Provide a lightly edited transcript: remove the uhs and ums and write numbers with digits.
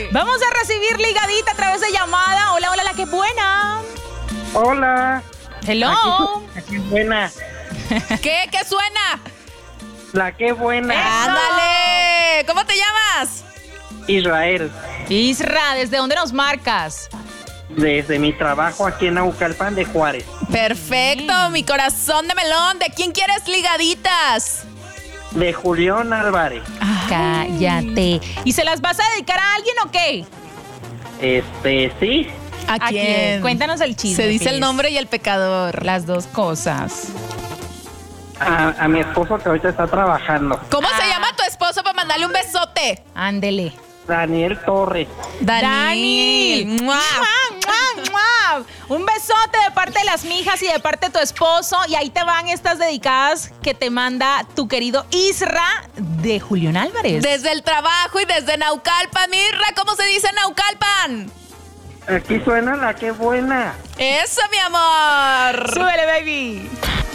Vamos a recibir ligadita a través de llamada. Hola, hola, la que buena. Hola. Hello. Aquí buena. ¿Qué suena? La que buena. ¡Ándale! ¿Cómo te llamas? Israel. Isra, ¿desde dónde nos marcas? Desde mi trabajo aquí en Naucalpan de Juárez. Perfecto, mi corazón de melón. ¿De quién quieres ligaditas? De Julián Álvarez. Cállate. ¿Y se las vas a dedicar a alguien o qué? Sí. ¿A quién? Cuéntanos el chisme. Se dice el please. nombre y el pecador. Las dos cosas. A mi esposo que ahorita está trabajando. ¿Cómo se llama tu esposo para mandarle un besote? Ándele. Daniel Torres. Dani. ¡Mua! ¡Mua, mua! Un besote de parte de las mijas y de parte de tu esposo. Y ahí te van estas dedicadas que te manda tu querido Isra de Julián Álvarez. Desde el trabajo y desde Naucalpan, Mirra, ¿cómo se dice Naucalpan? Aquí suena la que buena. Eso, mi amor. Súbele, baby.